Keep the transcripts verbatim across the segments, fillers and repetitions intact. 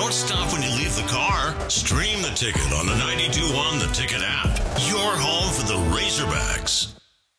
Don't stop when you leave the car. Stream the ticket on the ninety-two point one The Ticket app. Your home for the Razorbacks.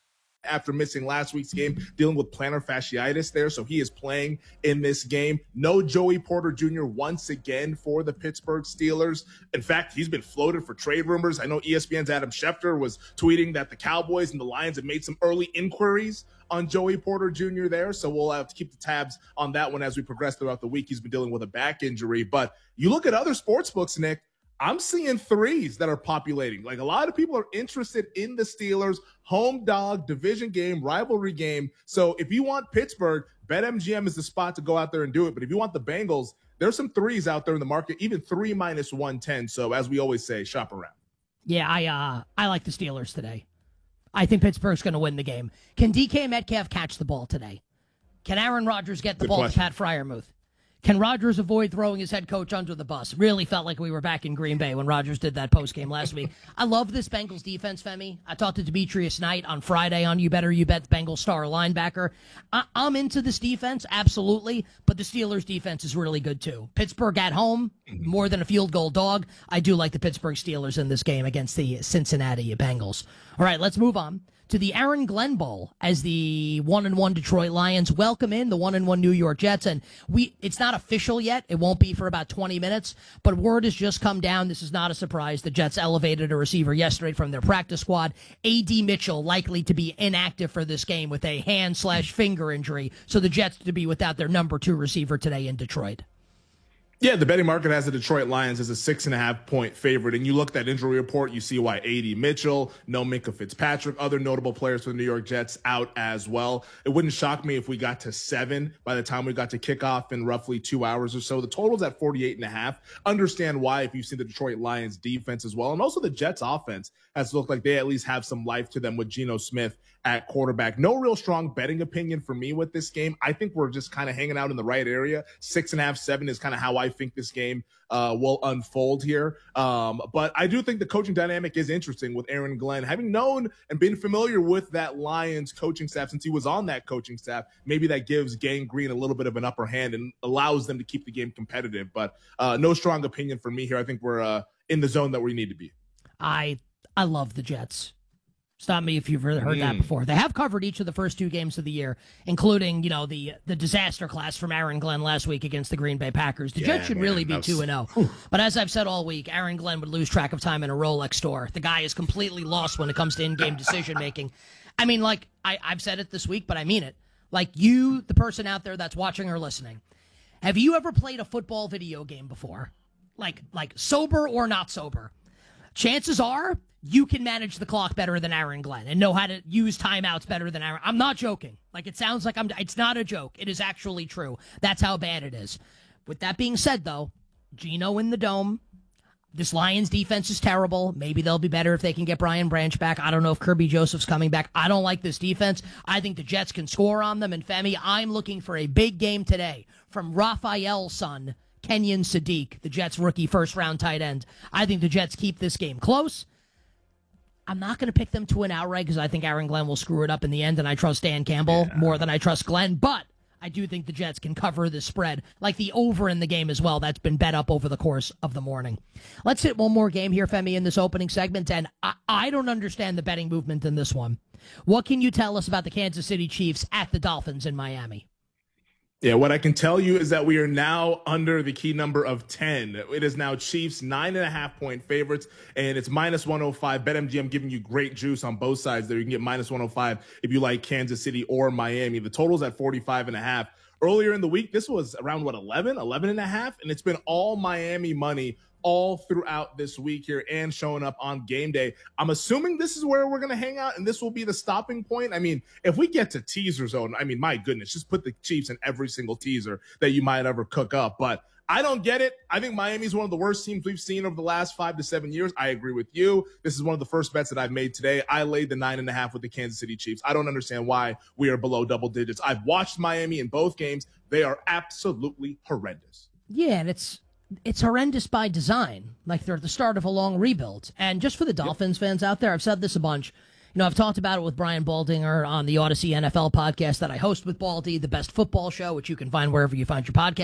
After missing last week's game, dealing with plantar fasciitis there, so he is playing in this game. No Joey Porter Junior once again for the Pittsburgh Steelers. In fact, he's been floated for trade rumors. I know E S P N's Adam Schefter was tweeting that the Cowboys and the Lions have made some early inquiries on Joey Porter Junior there, so we'll have to keep the tabs on that one as we progress throughout the week. He's been dealing with a back injury, but you look at other sports books, Nick, I'm seeing threes that are populating. Like, a lot of people are interested in the Steelers, home dog, division game, rivalry game. So if you want Pittsburgh, BetMGM is the spot to go out there and do it. But if you want the Bengals, there's some threes out there in the market, even three minus one ten. So as we always say, shop around. Yeah, I uh, I like the Steelers today. I think Pittsburgh's going to win the game. Can D K Metcalf catch the ball today? Can Aaron Rodgers get the Good ball question. to Pat Fryermuth? Can Rodgers avoid throwing his head coach under the bus? Really felt like we were back in Green Bay when Rodgers did that postgame last week. I love this Bengals defense, Femi. I talked to Demetrius Knight on Friday on You Better You Bet, Bengals star linebacker. I- I'm into this defense, absolutely, but the Steelers' defense is really good too. Pittsburgh at home, more than a field goal dog. I do like the Pittsburgh Steelers in this game against the Cincinnati Bengals. All right, let's move on to the Aaron Glenn Bowl as the one and one Detroit Lions welcome in the one and one New York Jets. And we it's not official yet. It won't be for about twenty minutes, but word has just come down. This is not a surprise. The Jets elevated a receiver yesterday from their practice squad. A D Mitchell likely to be inactive for this game with a hand slash finger injury. So the Jets to be without their number two receiver today in Detroit. Yeah, the betting market has the Detroit Lions as a six and a half point favorite. And you look at that injury report, you see why A D Mitchell, no Minkah Fitzpatrick, other notable players for the New York Jets out as well. It wouldn't shock me if we got to seven by the time we got to kickoff in roughly two hours or so. The total's at forty-eight and a half. Understand why if you've seen the Detroit Lions defense as well. And also the Jets offense has looked like they at least have some life to them with Geno Smith at quarterback. No real strong betting opinion for me with this game. I think we're just kind of hanging out in the right area. Six and a half, seven is kind of how I think this game uh, will unfold here. Um, but I do think the coaching dynamic is interesting with Aaron Glenn. Having known and been familiar with that Lions coaching staff since he was on that coaching staff, maybe that gives Gang Green a little bit of an upper hand and allows them to keep the game competitive. But uh, no strong opinion for me here. I think we're uh, in the zone that we need to be. I I love the Jets. Stop me if you've heard mm. that before. They have covered each of the first two games of the year, including, you know, the the disaster class from Aaron Glenn last week against the Green Bay Packers. The yeah, Jets should man, really be was... two and oh. But as I've said all week, Aaron Glenn would lose track of time in a Rolex store. The guy is completely lost when it comes to in-game decision-making. I mean, like, I, I've said it this week, but I mean it. Like, you, the person out there that's watching or listening, have you ever played a football video game before? Like, like sober or not sober? Chances are you can manage the clock better than Aaron Glenn and know how to use timeouts better than Aaron. I'm not joking. Like, it sounds like I'm, it's not a joke. It is actually true. That's how bad it is. With that being said, though, Geno in the dome. This Lions defense is terrible. Maybe they'll be better if they can get Brian Branch back. I don't know if Kirby Joseph's coming back. I don't like this defense. I think the Jets can score on them. And Femi, I'm looking for a big game today from Raphael's son, Kenyon Sadiq, the Jets rookie first-round tight end. I think the Jets keep this game close. I'm not going to pick them to win outright because I think Aaron Glenn will screw it up in the end, and I trust Dan Campbell yeah. more than I trust Glenn. But I do think the Jets can cover the spread, like the over in the game as well. That's been bet up over the course of the morning. Let's hit one more game here, Femi, in this opening segment, and I, I don't understand the betting movement in this one. What can you tell us about the Kansas City Chiefs at the Dolphins in Miami? Yeah, what I can tell you is that we are now under the key number of ten. It is now Chiefs nine and a half point favorites, and it's minus one oh five. BetMGM giving you great juice on both sides there. You can get minus one oh five if you like Kansas City or Miami. The total's at forty-five and a half. Earlier in the week, this was around, what, eleven, eleven and a half? And it's been all Miami money all throughout this week here and showing up on game day. I'm assuming this is where we're going to hang out and this will be the stopping point. I mean, if we get to teaser zone, I mean, my goodness, just put the Chiefs in every single teaser that you might ever cook up. But I don't get it. I think Miami's one of the worst teams we've seen over the last five to seven years. I agree with you. This is one of the first bets that I've made today. I laid the nine and a half with the Kansas City Chiefs. I don't understand why we are below double digits. I've watched Miami in both games. They are absolutely horrendous. Yeah, and it's it's horrendous by design. Like they're at the start of a long rebuild. And just for the Dolphins yep. fans out there, I've said this a bunch. You know, I've talked about it with Brian Baldinger on the Odyssey N F L podcast that I host with Baldy, the best football show, which you can find wherever you find your podcast.